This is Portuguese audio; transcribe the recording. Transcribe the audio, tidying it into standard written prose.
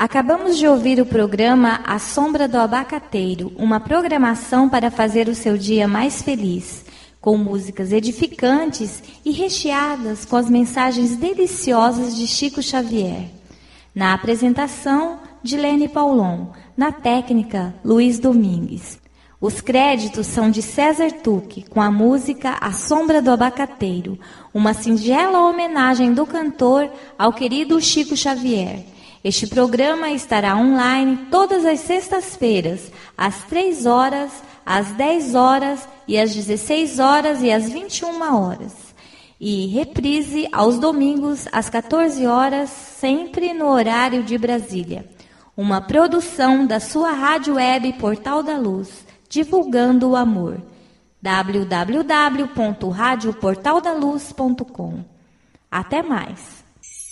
Acabamos de ouvir o programa A Sombra do Abacateiro, uma programação para fazer o seu dia mais feliz, com músicas edificantes e recheadas com as mensagens deliciosas de Chico Xavier. Na apresentação, Dilene Paulon, na técnica, Luiz Domingues. Os créditos são de César Tuque, com a música A Sombra do Abacateiro, uma singela homenagem do cantor ao querido Chico Xavier. Este programa estará online todas as sextas-feiras, às 3 horas, às 10 horas e às 16 horas e às 21 horas. E reprise aos domingos, às 14 horas, sempre no horário de Brasília. Uma produção da sua rádio web Portal da Luz, divulgando o amor. www.radioportaldaluz.com. Até mais!